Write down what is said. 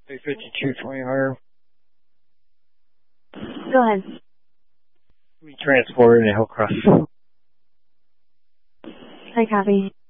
352 20 higher. Go ahead. We transported to Hillcrest. I copy.